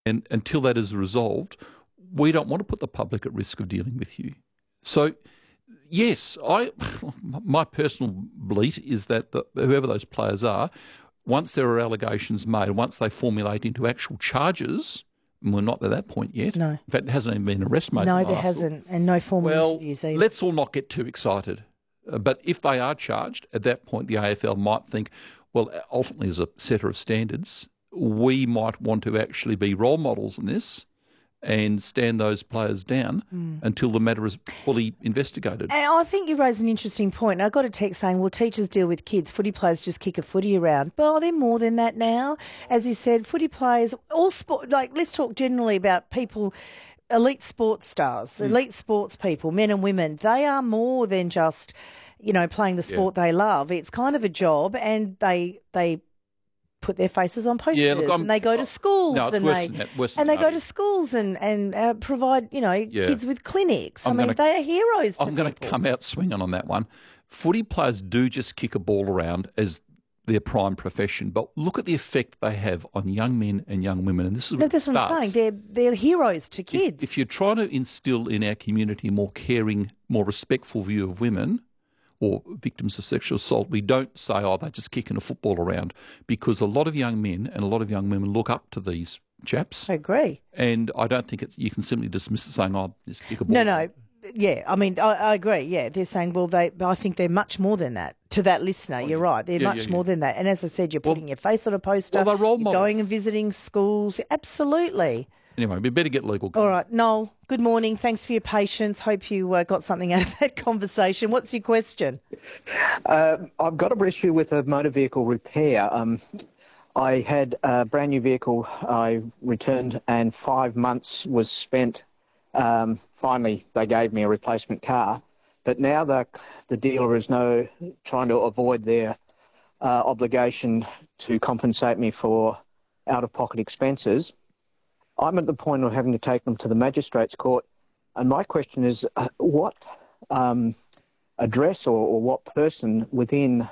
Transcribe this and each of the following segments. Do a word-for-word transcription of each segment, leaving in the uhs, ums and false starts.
And until that is resolved, we don't want to put the public at risk of dealing with you. So, yes, I my personal belief is that the, whoever those players are, once there are allegations made, once they formulate into actual charges, and we're not at that point yet. No. In fact, there hasn't even been an arrest made. No, there hasn't, and no formal well, interviews either. Let's all not get too excited. Uh, but if they are charged, at that point the A F L might think, well, ultimately as a setter of standards, we might want to actually be role models in this and stand those players down mm. until the matter is fully investigated. And I think you raise an interesting point. I got a text saying, well, teachers deal with kids. Footy players just kick a footy around. But they're more than that now. As you said, footy players, all sport, like let's talk generally about people, elite sports stars, mm. elite sports people, men and women. They are more than just, you know, playing the sport yeah. they love. It's kind of a job, and they they put their faces on posters, yeah, look, and they go to schools, no, it's and worse they than that, worse and than they go that. to schools and and uh, provide, you know, yeah. kids with clinics. I'm I mean, gonna, they are heroes to I'm going to come out swinging on that one. Footy players do just kick a ball around as their prime profession, but look at the effect they have on young men and young women. And this is no, what that's what I'm saying. They're they're heroes to kids. If, if you're trying to instill in our community a more caring, more respectful view of women or victims of sexual assault, we don't say, oh, they're just kicking a football around, because a lot of young men and a lot of young women look up to these chaps. I agree. And I don't think it's, you can simply dismiss it saying, oh, just kick a ball. No, no. Yeah, I mean, I, I agree. Yeah, they're saying, well, they. I think they're much more than that. To that listener, oh, you're yeah. right. They're yeah, much yeah, yeah. more than that. And as I said, you're putting well, your face on a poster. Well, they're role you're models. going and visiting schools. Absolutely. Anyway, we better get legal. All right, Noel, good morning. Thanks for your patience. Hope you uh, got something out of that conversation. What's your question? Uh, I've got an issue with a motor vehicle repair. Um, I had a brand new vehicle. I returned, and five months was spent. Um, finally, they gave me a replacement car. But now the, the dealer is no trying to avoid their uh, obligation to compensate me for out-of-pocket expenses. I'm at the point of having to take them to the magistrates' court, and my question is, uh, what um, address or, or what person within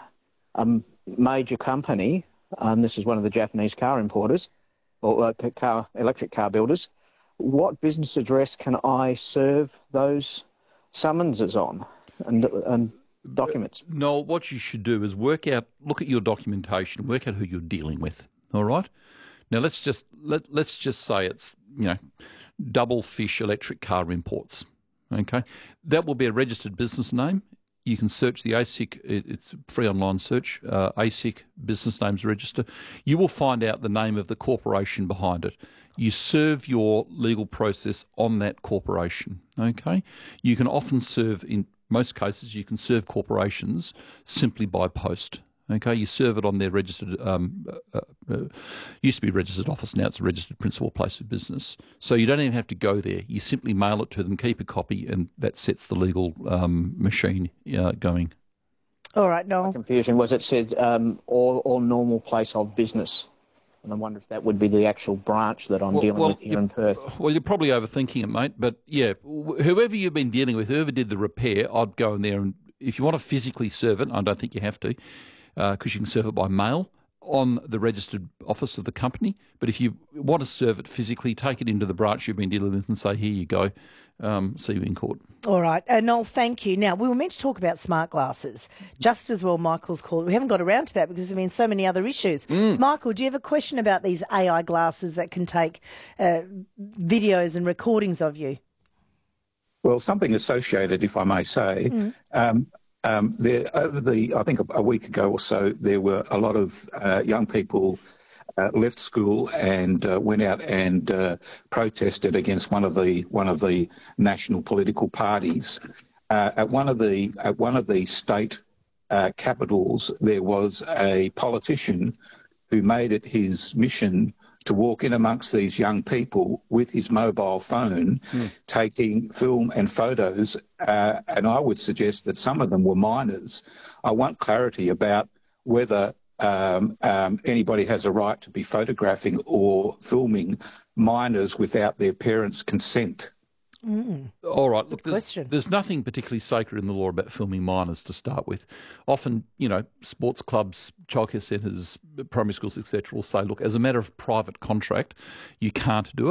a major company, um, this is one of the Japanese car importers, or uh, car electric car builders, what business address can I serve those summonses on and, and documents? No, what you should do is work out, look at your documentation, work out who you're dealing with, all right? Now, let's just let, let's just say it's, you know, Double Fish Electric Car Imports, okay? That will be a registered business name. You can search the A S I C, it's a free online search, uh, A S I C Business Names Register. You will find out the name of the corporation behind it. You serve your legal process on that corporation, okay? You can often serve, in most cases, you can serve corporations simply by post. Okay, you serve it on their registered, um, uh, uh, used to be registered office, now it's a registered principal place of business. So you don't even have to go there. You simply mail it to them, keep a copy, and that sets the legal um, machine uh, going. All right, Noel. My confusion was it said um, all, all normal place of business. And I wonder if that would be the actual branch that I'm well, dealing well, with here in Perth. Well, you're probably overthinking it, mate. But, yeah, whoever you've been dealing with, whoever did the repair, I'd go in there and if you want to physically serve it, I don't think you have to, because uh, you can serve it by mail on the registered office of the company. But if you want to serve it physically, take it into the branch you've been dealing with and say, here you go, um, see you in court. All right. Uh, Noel, thank you. Now, we were meant to talk about smart glasses. Just as well Michael's called. We haven't got around to that because there have been so many other issues. Mm. Michael, do you have a question about these A I glasses that can take uh, videos and recordings of you? Well, something associated, if I may say. Mm. Um, Um, there, over the, I think a, a week ago or so, there were a lot of uh, young people uh, left school and uh, went out and uh, protested against one of the one of the national political parties. Uh, at one of the at one of the state uh, capitals, there was a politician who made it his mission to walk in amongst these young people with his mobile phone, mm. taking film and photos, uh, and I would suggest that some of them were minors. I want clarity about whether um, um, anybody has a right to be photographing or filming minors without their parents' consent. Mm. All right, look, there's, question. there's nothing particularly sacred in the law about filming minors to start with. Often, you know, sports clubs, childcare centres, primary schools, et cetera will say, look, as a matter of private contract, you can't do it.